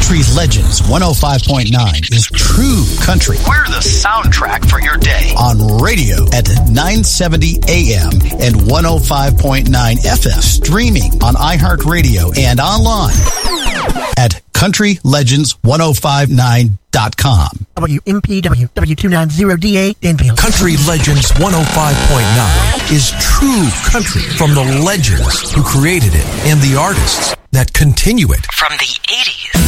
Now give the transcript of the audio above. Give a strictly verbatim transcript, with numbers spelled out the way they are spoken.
Country Legends one oh five point nine is true country. We're the soundtrack for your day. On radio at nine seventy A M and one oh five point nine F M. Streaming on iHeartRadio and online at country legends ten fifty-nine dot com. W M P W W two ninety D A Danville. Country Legends one oh five point nine is true country from the legends who created it and the artists that continue it. From the eighties.